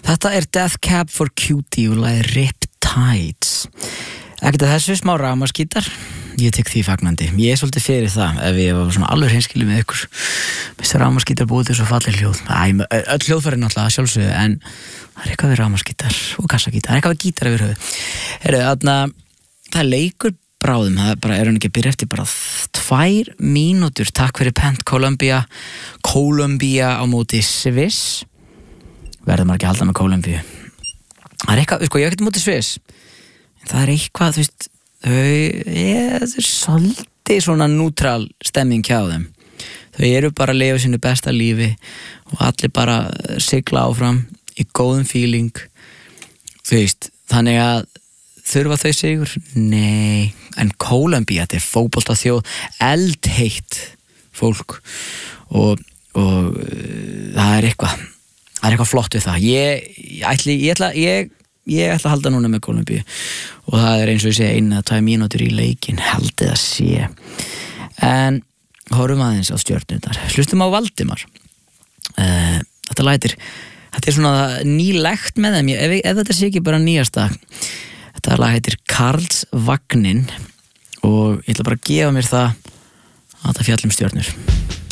Þetta Death Cab for Cutie og lagið Riptides. Ekkert að þessu smá rafmagnsgítar. Ég tek því fagnandi. Ég svolítið fyrir það ef ég var svona alveg hreinskilið með ykkur. Mr. rafmagnsgítar búið til svo falleg hljóð. Öll hljóðfæri náttúrulega sjálfsögðu, en það eitthvað við rafmagnsgítar og kassagítar. Það eitthvað við gítar yfir höfuð. Þarna, það leikur bráðum. Það hann ekki að byrja eftir bara 2 mínútur. Takk fyrir Pent Columbia á móti Sviss. Verður maður ekki að halda með Columbia. Það eitthvað, sko, ég ekki móti Sviss. Það eitthvað, þú veist, það svolítið svona nútral stemming hjá þeim. Þau eru bara að lifa sínu besta lífi og allir bara sigla áfram í góðum feeling. Þú veist, þannig að þurfa þau sigur? Nei, en Kólumbía, þetta fótboltaþjóð, eldheitt fólk og það eitthvað flott við það. Ég ætla að halda núna með Kólumbíu og það eins og ég segi 1 eða 2 mínútur í leikinn, haldið að sé. En horfum aðeins á stjörnurnar. Hlustum á Valdimar. Þetta svona nýlegt með þeim, ef þetta sé ekki bara nýjasta. Þetta lag heitir Karlsvagnin og ég ætla bara að gefa mér það að þetta fjallum stjörnur.